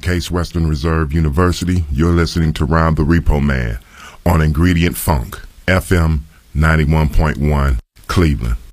Case Western Reserve University. You're listening to Round the Repo Man on Ingredient Funk, FM 91.1, Cleveland.